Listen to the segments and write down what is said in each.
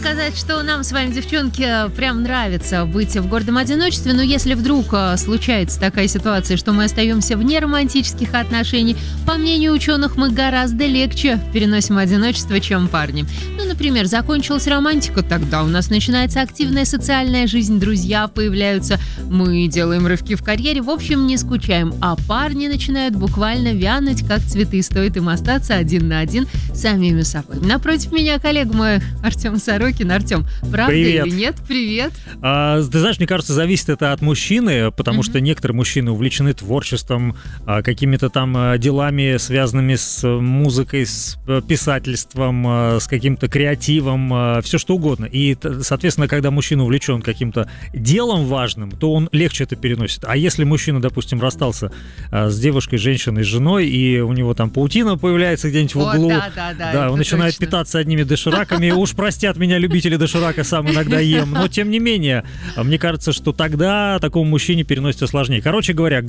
сказать, что нам с вами, девчонки, прям нравится быть в гордом одиночестве, но если вдруг случается такая ситуация, что мы остаемся вне романтических отношений, по мнению ученых, мы гораздо легче переносим одиночество, чем парни. Ну, например, закончилась романтика, тогда у нас начинается активная социальная жизнь, друзья появляются, мы делаем рывки в карьере, в общем, не скучаем, а парни начинают буквально вянуть, как цветы, стоит им остаться один на один с самими собой. Напротив меня коллега мой Артем Сорокин. Артем, правда Привет. или нет? Привет. Ты знаешь, мне кажется, зависит это от мужчины, потому что некоторые мужчины увлечены творчеством, какими-то там делами, связанными с музыкой, с писательством, с каким-то креативом, все что угодно. И, соответственно, когда мужчина увлечен каким-то делом важным, то он легче это переносит. А если мужчина, допустим, расстался с девушкой, женщиной, с женой, и у него там паутина появляется где-нибудь в углу, да, он начинает питаться одними дошираками. Уж простят меня любители доширака, сам иногда ем, но тем не менее, мне кажется, что тогда такому мужчине переносится сложнее. Короче говоря,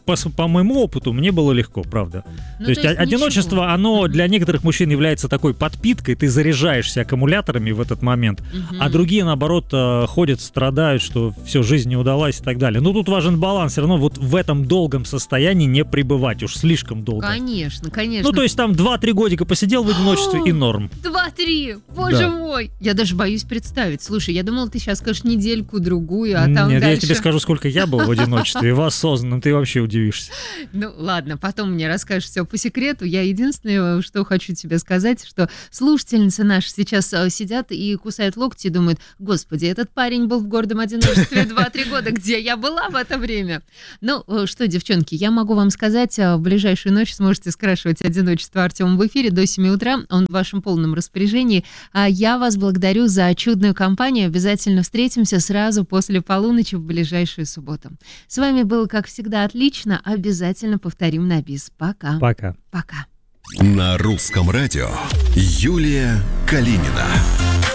по моему опыту мне было легко, правда. То есть одиночество, ничего. Оно для некоторых мужчин является такой подпиткой, ты заряжаешься аккумуляторами в этот момент, а другие, наоборот, ходят, страдают, что все, жизнь не удалась и так далее. Но тут важен баланс, все равно вот в этом долгом состоянии не пребывать, уж слишком долго. Конечно, конечно. Ну, то есть там 2-3 годика посидел в одиночестве и норм. 2-3, боже мой. Я даже боюсь представить. Слушай, я думала, ты сейчас скажешь недельку-другую, а там Нет, дальше... я тебе скажу, сколько я был в одиночестве, в осознанном, ты вообще удивишься. Ну, ладно, потом мне расскажешь все по секрету. Я единственное, что хочу тебе сказать, что слушательницы наши сейчас сидят и кусают локти и думают: господи, этот парень был в гордом одиночестве 2-3 года, где я была в это время? Ну, что, девчонки, я могу вам сказать, в ближайшую ночь сможете скрашивать одиночество Артема в эфире до 7 утра, он в вашем полном распоряжении. А я вас благодарю за чудную компанию. Обязательно встретимся сразу после полуночи в ближайшую субботу. С вами было, как всегда, отлично. Обязательно повторим на бис. Пока. Пока. Пока. На русском радио Юлия Калинина.